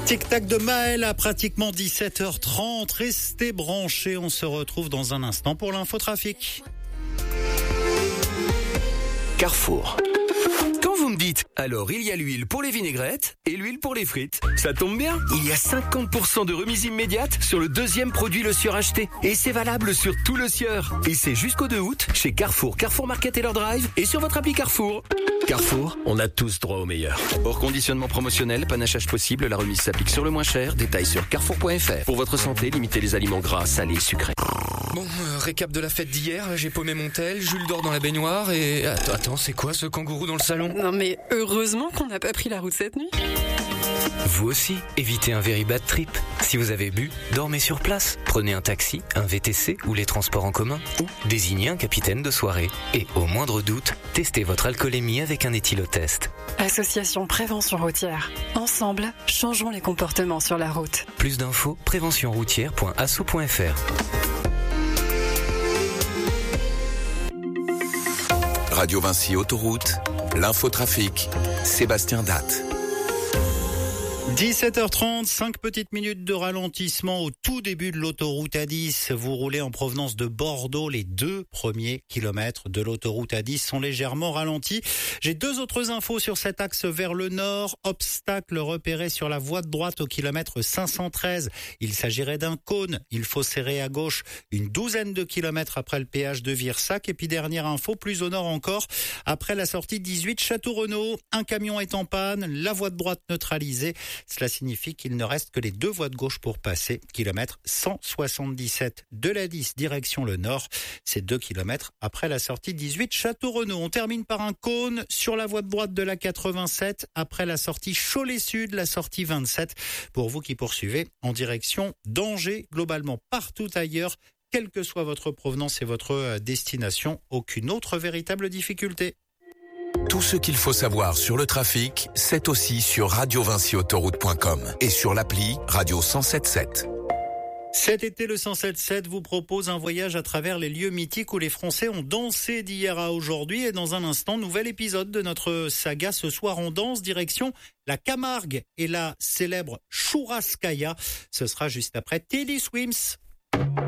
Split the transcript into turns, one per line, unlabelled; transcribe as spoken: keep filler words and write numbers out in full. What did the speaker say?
Tic-tac de Maël à pratiquement dix-sept heures trente. Restez branchés, on se retrouve dans un instant pour l'infotrafic.
Carrefour. Quand vous me dites, alors il y a l'huile pour les vinaigrettes et l'huile pour les frites, ça tombe bien, il y a cinquante pour cent de remise immédiate sur le deuxième produit Le Sieur acheté. Et c'est valable sur tout Le Sieur. Et c'est jusqu'au deux août chez Carrefour, Carrefour Market et leur Drive et sur votre appli Carrefour. Carrefour, on a tous droit au meilleur. Hors conditionnement promotionnel, panachage possible, la remise s'applique sur le moins cher. Détails sur carrefour point f r. Pour votre santé, limitez les aliments gras, salés, sucrés.
Bon, euh, récap de la fête d'hier, j'ai paumé mon tel, Jules dort dans la baignoire et... Attends, attends, c'est quoi ce kangourou dans le salon?
Non mais heureusement qu'on n'a pas pris la route cette nuit.
Vous aussi, évitez un very bad trip. Si vous avez bu, dormez sur place. Prenez un taxi, un V T C ou les transports en commun. Ou désignez un capitaine de soirée. Et au moindre doute, testez votre alcoolémie avec un éthylotest.
Association Prévention Routière. Ensemble, changeons les comportements sur la route.
Plus d'infos, prévention routière point asso point f r.
Radio Vinci Autoroute, l'infotrafic, Sébastien Datte.
dix-sept heures trente, cinq petites minutes de ralentissement au tout début de l'autoroute A dix. Vous roulez en provenance de Bordeaux. Les deux premiers kilomètres de l'autoroute A dix sont légèrement ralentis. J'ai deux autres infos sur cet axe vers le nord. Obstacle repéré sur la voie de droite au kilomètre cinq cent treize. Il s'agirait d'un cône. Il faut serrer à gauche une douzaine de kilomètres après le péage de Virsac. Et puis dernière info, plus au nord encore, après la sortie dix-huit Château-Renaud. Un camion est en panne, la voie de droite neutralisée. Cela signifie qu'il ne reste que les deux voies de gauche pour passer. Kilomètre cent soixante-dix-sept de la dix, direction le nord. C'est deux kilomètres après la sortie dix-huit Château-Renaud. On termine par un cône sur la voie de droite de la quatre-vingt-sept après la sortie Cholet-Sud, la sortie vingt-sept. Pour vous qui poursuivez en direction d'Angers, globalement partout ailleurs, quelle que soit votre provenance et votre destination, aucune autre véritable difficulté.
Tout ce qu'il faut savoir sur le trafic, c'est aussi sur radio vinci autoroute point com et sur l'appli Radio cent sept sept.
Cet été, le cent sept sept vous propose un voyage à travers les lieux mythiques où les Français ont dansé d'hier à aujourd'hui. Et dans un instant, nouvel épisode de notre saga. Ce soir, on danse direction la Camargue et la célèbre Churrascaia. Ce sera juste après Teddy Swims.